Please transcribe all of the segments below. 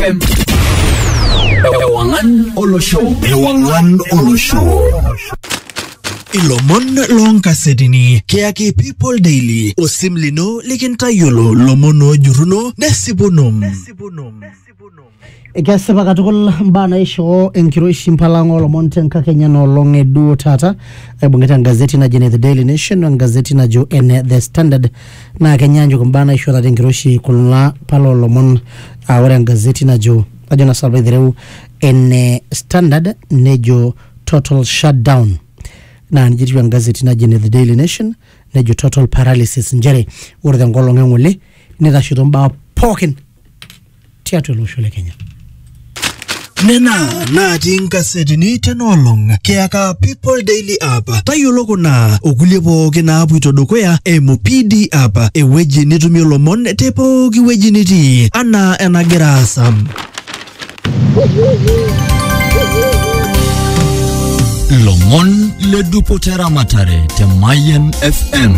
FM. Ewangan Olosho. Ilomon long kasetini Keaki People Daily Osimlino likintayolo lomono juruno nesibunum. Ikasipa katukul mbana isho enkiroishi mpalango lomon tenka Kenya no long edu tata bungeta gazeti na jene The Daily Nation gazeti na jo The Standard na Kenyanjo kumbana isho na enkiroishi kulula palo lomon awara gazeti na jo ajona salve dhereu Standard nejo total shutdown na njiri wa gazeti na jene The Daily Nation nejo total paralysis njere urde ngolo ngengule nida shitomba pokin tiatu loshole Kenya. Nena na jinka setini tenolong Keaka People Daily app tayolo kuna okulipo kina apu itodokoya MPD app eweji nitumi lomon tepo kiweji niti ana enagira asam Lomon le dupotera matare te Mayen FM.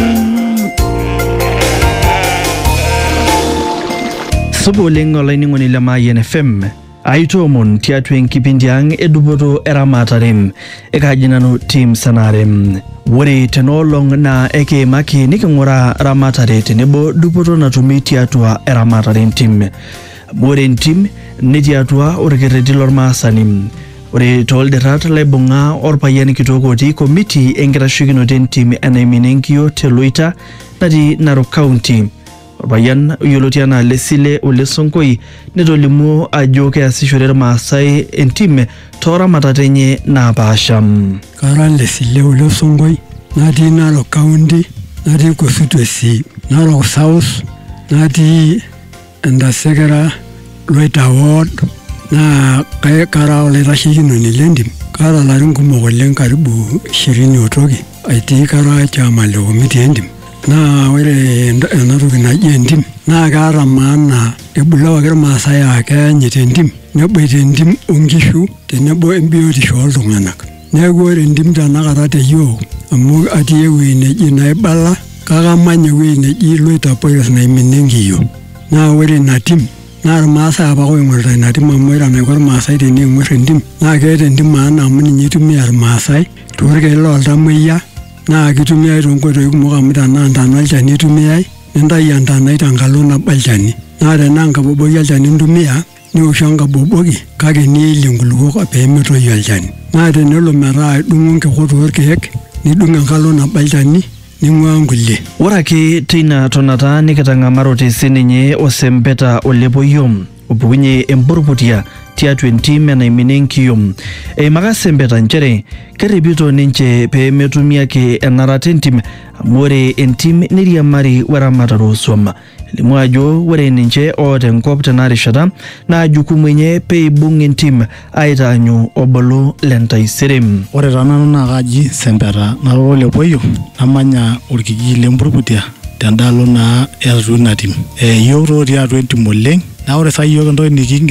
Subo lengo lainingoni le Mayen FM. Aito mon tiatu enkipindiang edupoto eramatarem ekajinano team sanarem wore tenolong na eke maki nikingura ramatare tenebo dupoto natumi tiatua eramatarem team wore team nitiatua orkereti lormasanim wore tolderat lebunga orpayan kitokoti komiti enkitashikinoten team enaimenenkio teloita nati Narok County Bayan yolotiana lesile ole sonkoi netolimu ajo keasishore Maasai entime tora matatenye na paasham karan lesile ole sonkoi nati Narok County nati constituency Narok South nati Ndasegera Loita Ward na kara ole tashikinoni lendim kara larin kumok oleng karibu 20 otoki aiti kara chama le komiti endim na were enatoki naji entim na kaata maana ebulawa Maasai ake nyetentim neboita entim onkishu tenebo embiotisho oltung'anak neeku ore entim tanakata teyiok amu atii ewueji neji naibala kakamanya ewueji neji Loita Polos naimenenkiyo na ore ina tim na Irmaasai apa oing'orita ina tim amu ore enaiko Irmaasai teneing'or entim na keeta entim maana amu ninye itumia Irmaasai toorkeek loltamoyia na kitumiai tonkoitoi kumok amu tanaa ntana olchani itumiai nintayu entanai tenkalo nabo olchani na tenaa nkaboboki olchani intumia niwoshu enkaboboki kake niilie nkulukuok peemetoyu olchani na tenelo metaa idung'u nkikut orkeek nidung' enkalo nabo olchani ning'ua nkulie ore ake teina tonata nikitang'amarote sininye osempeta olepoyom opukunye empurputia tiatu entim enaimenenkio makasempeta nchere keripito ninche peemetumia ake enarata entim amu ore entim niriamari weramatare osuam elimu ajo ore ninche oota enkop tenarishata na jukumu enye peibung' entim aitaanyu obolo lentaisere. Ore tananu naa kaji sempeta nalo olepoyo namanya orkijiji lempurputia tendalo naa eatu ina tim yiok totii atua entim oleng na ore saa yiok entoki